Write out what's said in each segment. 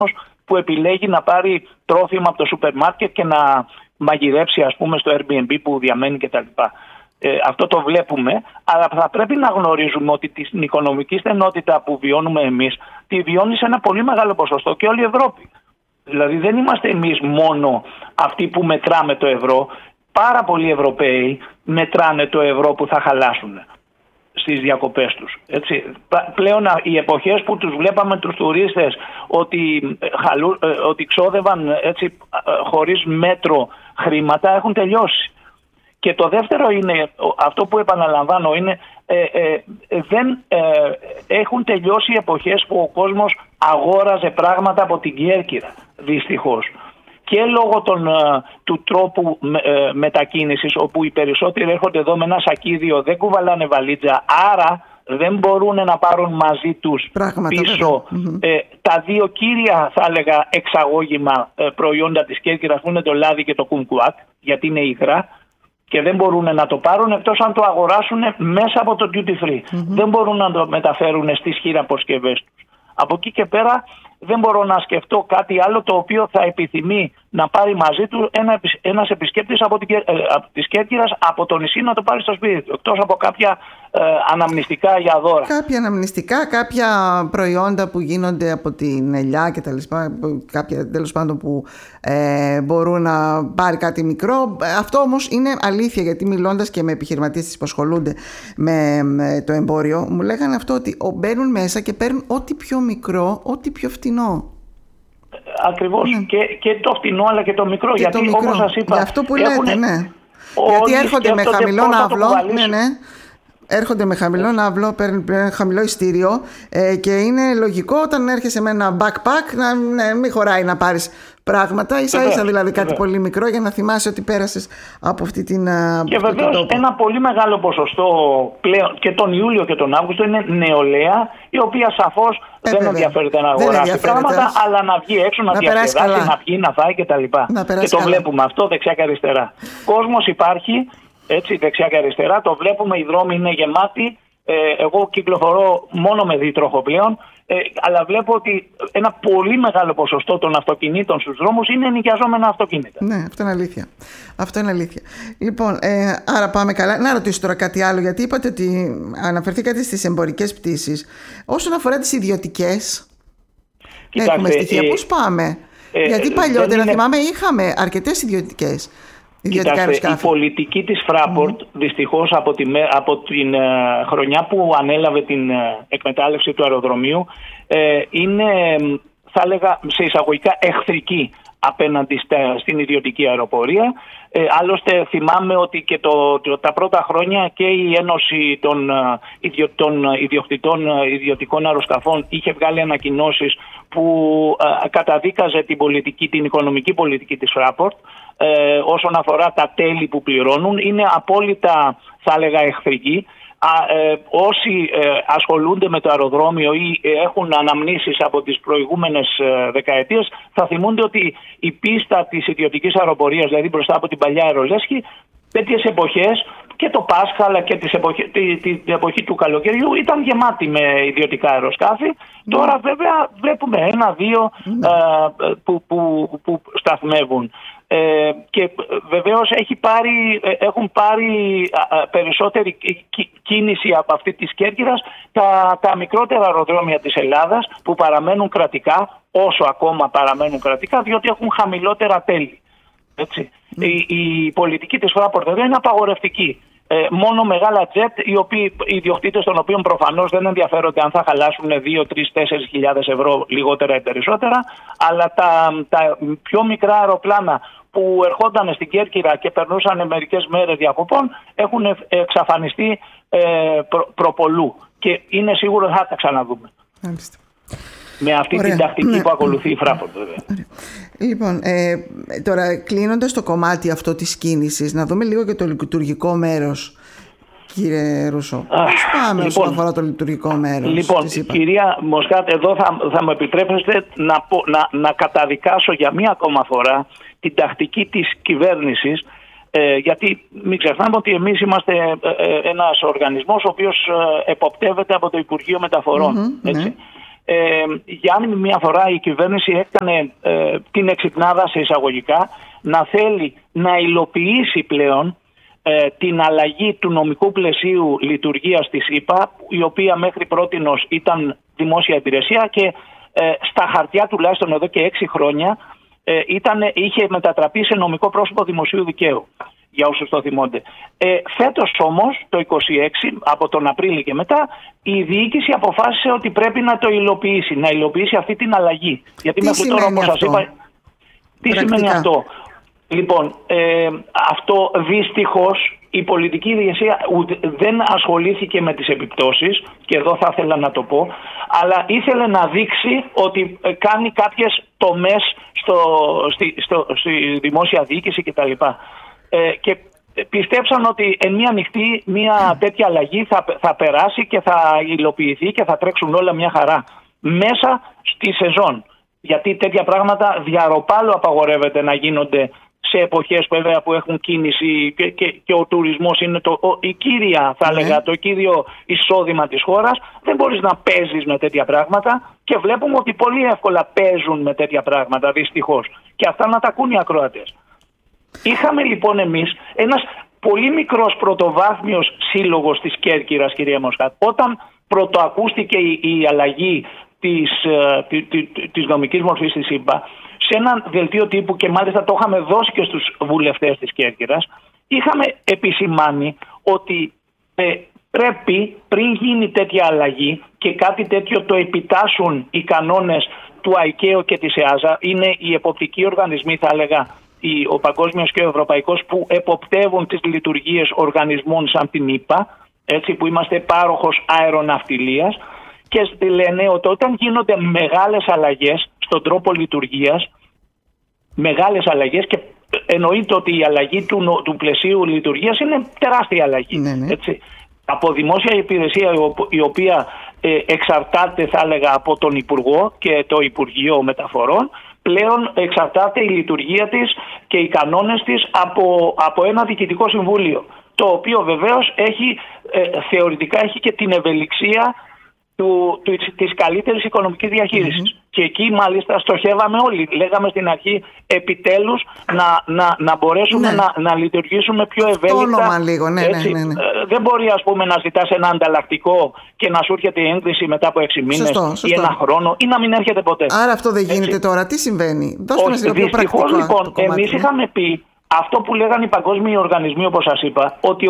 που επιλέγει να πάρει τρόφιμα από το σούπερ μάρκετ και να μαγειρέψει, ας πούμε, στο Airbnb που διαμένει κτλ. Αυτό το βλέπουμε, αλλά θα πρέπει να γνωρίζουμε ότι την οικονομική στενότητα που βιώνουμε εμείς τη βιώνει σε ένα πολύ μεγάλο ποσοστό και όλη η Ευρώπη. Δηλαδή δεν είμαστε εμείς μόνο αυτοί που μετράμε το ευρώ. Πάρα πολλοί Ευρωπαίοι μετράνε το ευρώ που θα χαλάσουν στις διακοπές τους. Έτσι. Πλέον οι εποχές που τους βλέπαμε τους τουρίστες ότι ξόδευαν έτσι, χωρίς μέτρο χρήματα έχουν τελειώσει. Και το δεύτερο είναι, αυτό που επαναλαμβάνω, είναι έχουν τελειώσει οι εποχές που ο κόσμος αγόραζε πράγματα από την Κέρκυρα, δυστυχώς. Και λόγω του τρόπου μετακίνησης, όπου οι περισσότεροι έρχονται εδώ με ένα σακίδιο, δεν κουβαλάνε βαλίτσα, άρα δεν μπορούν να πάρουν μαζί τους πίσω τα δύο κύρια, θα έλεγα, εξαγώγημα προϊόντα της Κέρκυρας, που είναι το λάδι και το κουμκουάτ, γιατί είναι υγρά, και δεν μπορούν να το πάρουν εκτός αν το αγοράσουν μέσα από το duty free. Δεν μπορούν να το μεταφέρουν στις χειραποσκευές τους. Από εκεί και πέρα δεν μπορώ να σκεφτώ κάτι άλλο το οποίο θα επιθυμεί να πάρει μαζί του ένας επισκέπτης από της Κέρκυρας από το νησί να το πάρει στο σπίτι του, εκτός από κάποια αναμνηστικά για δώρα. Κάποια αναμνηστικά, κάποια προϊόντα που γίνονται από την ελιά και τα λοιπά, κάποια τέλος πάντων που μπορούν να πάρει κάτι μικρό. Αυτό όμως είναι αλήθεια, γιατί μιλώντας και με επιχειρηματίες που ασχολούνται με το εμπόριο, μου λέγανε αυτό, ότι μπαίνουν μέσα και παίρνουν ό,τι πιο μικρό, ό,τι πιο φτηνό. Ακριβώς. Και το φτηνό αλλά και το μικρό. Και γιατί το μικρό. Όπως σας είπα, για αυτό που λέτε, ναι. Γιατί έρχονται με χαμηλό ναύλο. Έρχονται με χαμηλό ναύλο, παίρνουν χαμηλό ειστήριο και είναι λογικό όταν έρχεσαι με ένα backpack να μην χωράει να πάρεις πράγματα. Ίσα-ίσα δηλαδή κάτι πολύ μικρό για να θυμάσαι ότι πέρασες από αυτή την. Και βεβαίως ένα πολύ μεγάλο ποσοστό πλέον και τον Ιούλιο και τον Αύγουστο είναι νεολαία, η οποία σαφώς δεν ενδιαφέρεται να αγοράσει πράγματα, αλλά να βγει έξω, να διασκεδάσει, να πιει, να φάει κτλ. Και το βλέπουμε αυτό δεξιά και αριστερά. Κόσμος υπάρχει. Έτσι, δεξιά και αριστερά, το βλέπουμε, οι δρόμοι είναι γεμάτοι. Εγώ κυκλοφορώ μόνο με δίτροχο πλέον, αλλά βλέπω ότι ένα πολύ μεγάλο ποσοστό των αυτοκινήτων στους δρόμους είναι ενοικιαζόμενα αυτοκίνητα. Ναι, αυτό είναι αλήθεια. Αυτό είναι αλήθεια. Λοιπόν, άρα πάμε καλά. Να ρωτήσω τώρα κάτι άλλο, γιατί είπατε ότι αναφερθήκατε στις εμπορικές πτήσεις. Όσον αφορά τις ιδιωτικές, έχουμε στοιχεία. Πώς πάμε? Γιατί παλιότερα, θυμάμαι, είχαμε αρκετές ιδιωτικές. Κοιτάξτε, η πολιτική της Fraport δυστυχώς από την χρονιά που ανέλαβε την εκμετάλλευση του αεροδρομίου είναι, θα έλεγα, σε εισαγωγικά εχθρική απέναντι στην ιδιωτική αεροπορία. Άλλωστε θυμάμαι ότι και τα πρώτα χρόνια και η Ένωση των Ιδιοκτητών Ιδιωτικών Αεροσκαφών είχε βγάλει ανακοινώσεις που καταδίκαζε την οικονομική πολιτική της Fraport όσον αφορά τα τέλη που πληρώνουν. Είναι απόλυτα, θα έλεγα, εχθρική. Όσοι ασχολούνται με το αεροδρόμιο ή έχουν αναμνήσεις από τις προηγούμενες δεκαετίες θα θυμούνται ότι η πίστα της ιδιωτικής αεροπορίας, δηλαδή μπροστά από την παλιά αερολέσχη, τέτοιες εποχές και το Πάσχα αλλά και την εποχή του καλοκαιριού ήταν γεμάτη με ιδιωτικά αεροσκάφη. Τώρα βέβαια βλέπουμε ένα-δύο που σταθμεύουν. Και βεβαίως έχουν πάρει περισσότερη κίνηση από αυτή της Κέρκυρας τα μικρότερα αεροδρόμια της Ελλάδας που παραμένουν κρατικά, όσο ακόμα παραμένουν κρατικά, διότι έχουν χαμηλότερα τέλη. Έτσι. Η πολιτική της Fraport εδώ είναι απαγορευτική. Μόνο μεγάλα τζετ, οι ιδιοκτήτες των οποίων προφανώς δεν ενδιαφέρονται αν θα χαλάσουν 2, 3, 4 χιλιάδες ευρώ λιγότερα ή περισσότερα, αλλά τα πιο μικρά αεροπλάνα που ερχόταν στην Κέρκυρα και περνούσαν μερικές μέρες διακοπών έχουν εξαφανιστεί προπολού και είναι σίγουρο θα τα ξαναδούμε. Μάλιστα. Με αυτή την τακτική που ακολουθεί η Fraport, βέβαια. Λοιπόν, τώρα κλείνοντας το κομμάτι αυτό της κίνησης, να δούμε λίγο και το λειτουργικό μέρος, κύριε Ρούσο. Πώς πάμε όσον αφορά το λειτουργικό μέρος? Λοιπόν, κυρία Μοσκάτ, εδώ θα μου επιτρέψετε να καταδικάσω για μία ακόμα φορά την τακτική της κυβέρνησης, γιατί μην ξεχνάμε ότι εμείς είμαστε ένας οργανισμός ο οποίος εποπτεύεται από το Υπουργείο Μεταφορών. Έτσι. Για άλλη μια φορά η κυβέρνηση έκανε την εξυπνάδα σε εισαγωγικά να θέλει να υλοποιήσει πλέον την αλλαγή του νομικού πλαισίου λειτουργίας της ΕΠΑ, η οποία μέχρι πρότινος ήταν δημόσια υπηρεσία και στα χαρτιά τουλάχιστον εδώ και 6 χρόνια είχε μετατραπεί σε νομικό πρόσωπο δημοσίου δικαίου, για όσους το θυμώνται. Φέτος όμως, το 26, από τον Απρίλιο και μετά, η διοίκηση αποφάσισε ότι πρέπει να το υλοποιήσει, να υλοποιήσει αυτή την αλλαγή. Γιατί μέχρι τώρα, όπως σας είπα, τι σημαίνει αυτό? Λοιπόν, αυτό δυστυχώς η πολιτική ηγεσία δεν ασχολήθηκε με τις επιπτώσεις, και εδώ θα ήθελα να το πω, αλλά ήθελε να δείξει ότι κάνει κάποιες τομές στη δημόσια διοίκηση κτλ. Και πιστέψαν ότι εν μία νυχτή μια τέτοια αλλαγή θα περάσει και θα υλοποιηθεί και θα τρέξουν όλα μια χαρά μέσα στη σεζόν. Γιατί τέτοια πράγματα διαρροπάλου απαγορεύεται να γίνονται σε εποχές βέβαια που έχουν κίνηση και ο τουρισμός είναι η κύρια, θα έλεγα, το κύριο εισόδημα της χώρας. Δεν μπορείς να παίζεις με τέτοια πράγματα και βλέπουμε ότι πολύ εύκολα παίζουν με τέτοια πράγματα, δυστυχώς. Και αυτά να τα ακούν οι ακροατές. Είχαμε λοιπόν εμείς ένας πολύ μικρός πρωτοβάθμιος σύλλογος της Κέρκυρας, κυρία Μοσχάτ. Όταν πρωτοακούστηκε η αλλαγή της νομικής μορφής της ΕΠΑ, σε ένα δελτίο τύπου, και μάλιστα το είχαμε δώσει και στους βουλευτές της Κέρκυρας, είχαμε επισημάνει ότι πρέπει πριν γίνει τέτοια αλλαγή, και κάτι τέτοιο το επιτάσσουν οι κανόνες του ΑΙΚΕΟ και της ΕΑΖΑ, είναι οι εποπτικοί οργανισμοί, θα έλεγα, ο παγκόσμιος και ο ευρωπαϊκός, που εποπτεύουν τις λειτουργίες οργανισμών σαν την ΕΠΑ, έτσι, που είμαστε πάροχος αεροναυτιλίας, και λένε ότι όταν γίνονται μεγάλες αλλαγές στον τρόπο λειτουργίας, μεγάλες αλλαγές, και εννοείται ότι η αλλαγή του πλαισίου λειτουργίας είναι τεράστια αλλαγή. Ναι. Έτσι. Από δημόσια υπηρεσία η οποία εξαρτάται, θα έλεγα, από τον Υπουργό και το Υπουργείο Μεταφορών, πλέον εξαρτάται η λειτουργία της και οι κανόνες της από ένα διοικητικό συμβούλιο, το οποίο βεβαίως θεωρητικά έχει και την ευελιξία της καλύτερης οικονομικής διαχείρισης. Και εκεί μάλιστα στοχεύαμε όλοι. Λέγαμε στην αρχή, επιτέλους να μπορέσουμε να λειτουργήσουμε πιο ευέλικτα. Λίγο, ναι. Δεν μπορεί, ας πούμε, να ζητάς ένα ανταλλακτικό και να σου έρχεται η έγκριση μετά από 6 μήνες ή ένα χρόνο, ή να μην έρχεται ποτέ. Άρα αυτό δεν γίνεται τώρα. Τι συμβαίνει? Δώστε μας λίγο πιο πρακτικό. Λοιπόν, εμείς είχαμε πει αυτό που λέγανε οι παγκόσμιοι οργανισμοί, όπως σας είπα, ότι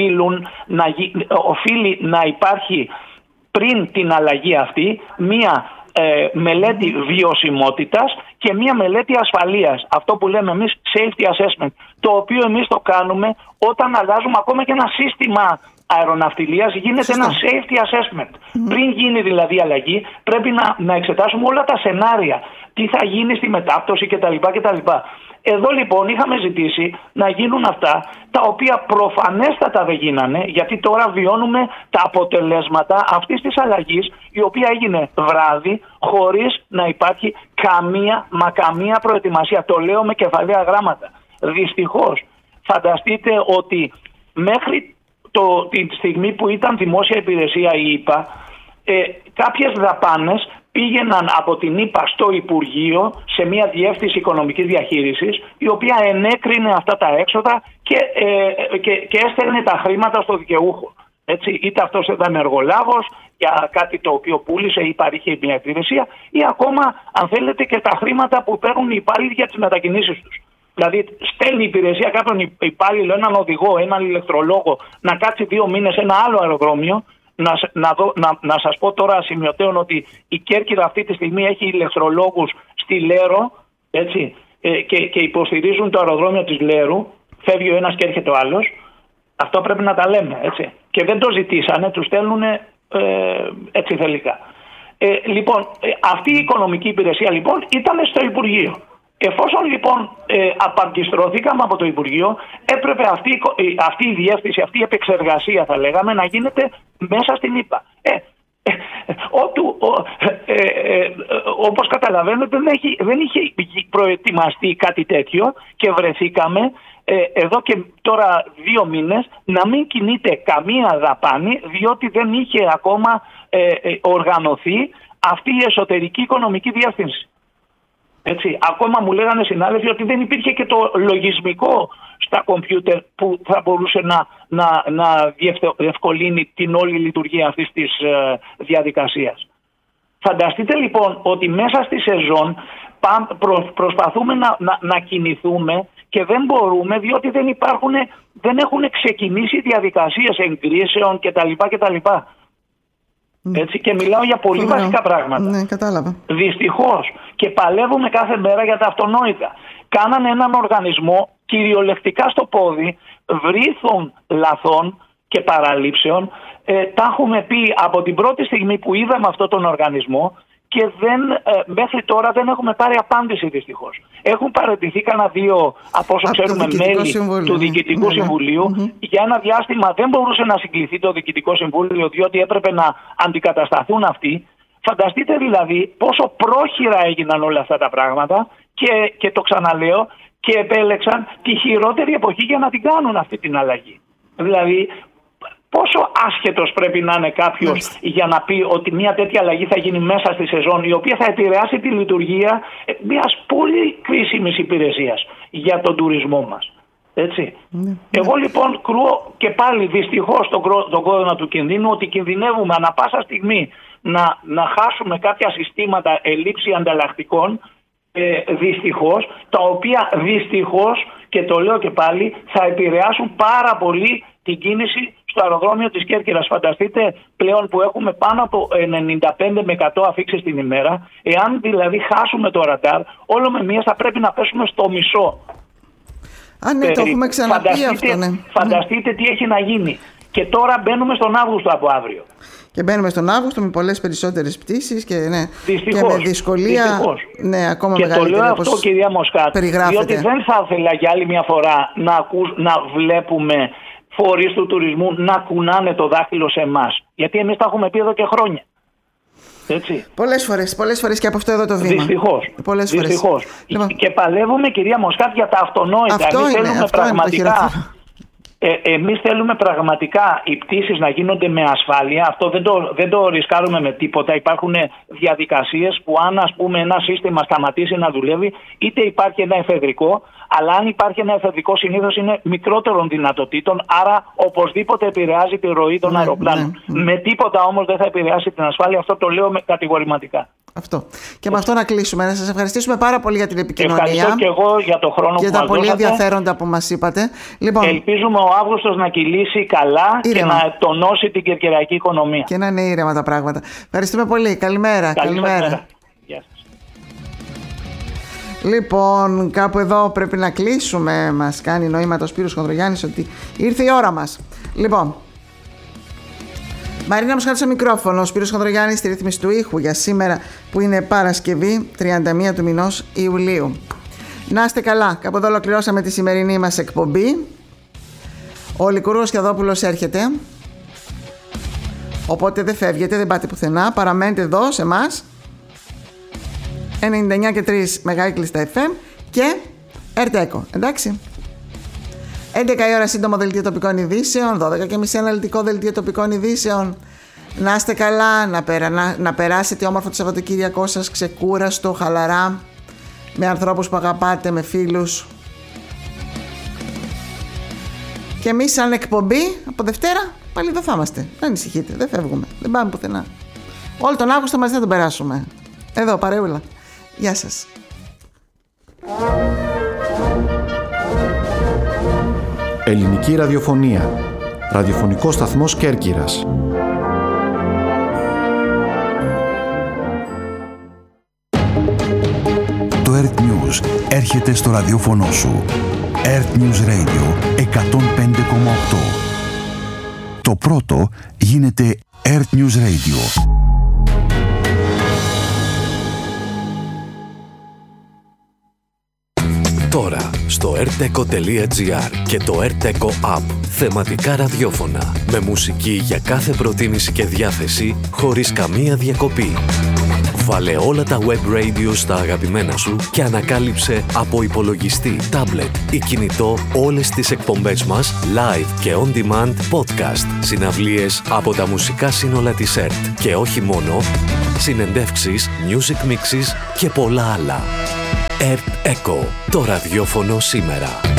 οφείλει να υπάρχει πριν την αλλαγή αυτή μία μελέτη βιωσιμότητας και μία μελέτη ασφαλείας. Αυτό που λέμε εμείς safety assessment, το οποίο εμείς το κάνουμε όταν αλλάζουμε ακόμα και ένα σύστημα αεροναυτιλίας, γίνεται ένα safety assessment. Πριν γίνει δηλαδή αλλαγή, πρέπει να εξετάσουμε όλα τα σενάρια, τι θα γίνει στη μετάπτωση κτλ. Εδώ λοιπόν είχαμε ζητήσει να γίνουν αυτά, τα οποία προφανέστατα δεν γίνανε, γιατί τώρα βιώνουμε τα αποτελέσματα αυτής της αλλαγής, η οποία έγινε βράδυ, χωρίς να υπάρχει καμία προετοιμασία. Το λέω με κεφαλαία γράμματα. Δυστυχώς, φανταστείτε ότι μέχρι τη στιγμή που ήταν δημόσια υπηρεσία η ΕΠΑ, κάποιες δαπάνες πήγαιναν από την ΕΠΑ στο Υπουργείο, σε μια διεύθυνση οικονομικής διαχείρισης, η οποία ενέκρινε αυτά τα έξοδα και έστελνε τα χρήματα στο δικαιούχο. Έτσι, είτε αυτός ήταν εργολάβος για κάτι το οποίο πούλησε ή παρήχε μια υπηρεσία, ή ακόμα, αν θέλετε, και τα χρήματα που παίρνουν οι υπάλληλοι για τις μετακινήσεις τους. Δηλαδή, στέλνει η υπηρεσία κάποιον υπάλληλο, έναν οδηγό, έναν ηλεκτρολόγο, να κάτσει 2 μήνες σε ένα άλλο αεροδρόμιο. Να σας πω τώρα σημειωτέων ότι η Κέρκυρα αυτή τη στιγμή έχει ηλεκτρολόγους στη Λέρο, έτσι, και υποστηρίζουν το αεροδρόμιο της Λέρου. Φεύγει ο ένας και έρχεται ο άλλος. Αυτό πρέπει να τα λέμε, έτσι. Και δεν το ζητήσανε, τους στέλνουν έτσι θελικά. Λοιπόν, αυτή η οικονομική υπηρεσία λοιπόν ήταν στο Υπουργείο. Εφόσον λοιπόν απαγκιστρωθήκαμε από το Υπουργείο, έπρεπε αυτή η διεύθυνση, αυτή η επεξεργασία, θα λέγαμε, να γίνεται μέσα στην ΕΠΑ. Όπως καταλαβαίνετε, δεν είχε προετοιμαστεί κάτι τέτοιο και βρεθήκαμε εδώ και τώρα 2 μήνες να μην κινείται καμία δαπάνη, διότι δεν είχε ακόμα οργανωθεί αυτή η εσωτερική οικονομική διεύθυνση. Έτσι. Ακόμα μου λέγανε συνάδελφοι ότι δεν υπήρχε και το λογισμικό στα κομπιούτερ που θα μπορούσε να διευκολύνει την όλη λειτουργία αυτής της διαδικασίας. Φανταστείτε λοιπόν ότι μέσα στη σεζόν προσπαθούμε να κινηθούμε και δεν μπορούμε, διότι δεν έχουν ξεκινήσει διαδικασίες εγκρίσεων κτλ. Έτσι, και μιλάω για πολύ βασικά πράγματα. Ναι, κατάλαβα. Δυστυχώς, και παλεύουμε κάθε μέρα για τα αυτονόητα. Κάνανε έναν οργανισμό κυριολεκτικά στο πόδι, βρήθων λαθών και παραλήψεων. Τα έχουμε πει από την πρώτη στιγμή που είδαμε αυτόν τον οργανισμό και μέχρι τώρα δεν έχουμε πάρει απάντηση, δυστυχώς. Έχουν παραιτηθεί κανένα δύο, από όσο ξέρουμε, μέλη του Διοικητικού Συμβουλίου. Για ένα διάστημα δεν μπορούσε να συγκληθεί το Διοικητικό Συμβούλιο, διότι έπρεπε να αντικατασταθούν αυτοί. Φανταστείτε δηλαδή πόσο πρόχειρα έγιναν όλα αυτά τα πράγματα και το ξαναλέω, και επέλεξαν τη χειρότερη εποχή για να την κάνουν αυτή την αλλαγή. Δηλαδή, πόσο άσχετος πρέπει να είναι κάποιος για να πει ότι μια τέτοια αλλαγή θα γίνει μέσα στη σεζόν, η οποία θα επηρεάσει τη λειτουργία μιας πολύ κρίσιμης υπηρεσίας για τον τουρισμό μας. Έτσι. Εγώ λοιπόν κρούω και πάλι δυστυχώς τον κόδωνα του κινδύνου, ότι κινδυνεύουμε ανα πάσα στιγμή να χάσουμε κάποια συστήματα ελλείψη ανταλλακτικών, δυστυχώς, τα οποία δυστυχώς, και το λέω και πάλι, θα επηρεάσουν πάρα πολύ την κίνηση στο αεροδρόμιο της Κέρκυρας. Φανταστείτε πλέον που έχουμε πάνω από 95 με 100 αφήξεις την ημέρα. Εάν δηλαδή χάσουμε το ραντάρ, όλο με μία θα πρέπει να πέσουμε στο μισό. Ναι, το έχουμε ξαναπεί αυτό, ναι. Φανταστείτε τι έχει να γίνει. Και τώρα μπαίνουμε στον Αύγουστο από αύριο. Και μπαίνουμε στον Αύγουστο με πολλές περισσότερες πτήσεις και, δυστυχώς, και με δυσκολία. Ναι, ακόμα και μεγαλύτερη. Το λέω αυτό, κυρία Μοσκάτ, διότι δεν θα ήθελα για άλλη μια φορά να βλέπουμε φορείς του τουρισμού να κουνάνε το δάχτυλο σε εμάς. Γιατί εμείς τα έχουμε πει εδώ και χρόνια. Έτσι. Πολλές φορές και από αυτό εδώ το βήμα. Δυστυχώς. Λοιπόν. Και παλεύουμε, κυρία Μοσκάτ, για τα αυτονόητα. Εμείς θέλουμε πραγματικά οι πτήσεις να γίνονται με ασφάλεια. Αυτό δεν το ρισκάρουμε με τίποτα. Υπάρχουν διαδικασίες που αν, ας πούμε, ένα σύστημα σταματήσει να δουλεύει, είτε υπάρχει ένα εφεδρικό, αλλά αν υπάρχει ένα εφεδρικό συνήθως είναι μικρότερων δυνατοτήτων, άρα οπωσδήποτε επηρεάζει τη ροή των αεροπλάνων. Με τίποτα όμως δεν θα επηρεάσει την ασφάλεια. Αυτό το λέω κατηγορηματικά. Αυτό. Και με αυτό να κλείσουμε. Να σας ευχαριστήσουμε πάρα πολύ για την επικοινωνία. Ευχαριστώ και εγώ για το χρόνο που μας δώσατε. Και τα πολύ ενδιαφέροντα που μας είπατε. Λοιπόν, ελπίζουμε ο Αύγουστος να κυλήσει καλά και να τονώσει την κερκυραϊκή οικονομία. Και να είναι ήρεμα τα πράγματα. Ευχαριστούμε πολύ. Καλημέρα. Καλημέρα. Γεια σας. Λοιπόν, κάπου εδώ πρέπει να κλείσουμε. Μας κάνει νόημα το Σπύρος Χονδρογιάννης ότι ήρθε η ώρα μας. Λοιπόν, Μαρίνα Μοσχάτου στο μικρόφωνο, ο Σπύρος Χονδρογιάννης στη ρύθμιση του ήχου για σήμερα που είναι Παρασκευή 31 του μηνός Ιουλίου. Να είστε καλά, κάπου εδώ ολοκληρώσαμε τη σημερινή μας εκπομπή. Ο Λικούργος Κιαδόπουλος έρχεται, οπότε δεν φεύγετε, δεν πάτε πουθενά, παραμένετε εδώ σε εμάς 99 και 3 Μεγάκλειστα FM και ΕΡΤΕΚΟ, εντάξει. 11 η ώρα σύντομο δελτίο τοπικών ειδήσεων, 12 και μισή αναλυτικό δελτίο τοπικών ειδήσεων. Να είστε καλά, να περάσετε όμορφο το Σαββατοκύριακό σας, ξεκούραστο, χαλαρά, με ανθρώπους που αγαπάτε, με φίλους. Και εμείς σαν εκπομπή από Δευτέρα πάλι εδώ θα είμαστε. Δεν ανησυχείτε, δεν φεύγουμε, δεν πάμε πουθενά. Όλο τον Αύγουστο μαζί θα τον περάσουμε. Εδώ, παρεούλα. Γεια σας. Ελληνική ραδιοφωνία. Ραδιοφωνικός σταθμός Κέρκυρας. Το Earth News έρχεται στο ραδιόφωνο σου. Earth News Radio 105,8. Το πρώτο γίνεται Earth News Radio. Τώρα στο rteco.gr και το rteco app. Θεματικά ραδιόφωνα με μουσική για κάθε προτίμηση και διάθεση χωρίς καμία διακοπή. Βάλε όλα τα web radio στα αγαπημένα σου και ανακάλυψε από υπολογιστή, tablet ή κινητό όλες τις εκπομπές μας live και on demand podcast, συναυλίες από τα μουσικά σύνολα της ΕΡΤ και όχι μόνο, συνεντεύξεις, music mixes και πολλά άλλα. Earth Echo, το ραδιόφωνο σήμερα.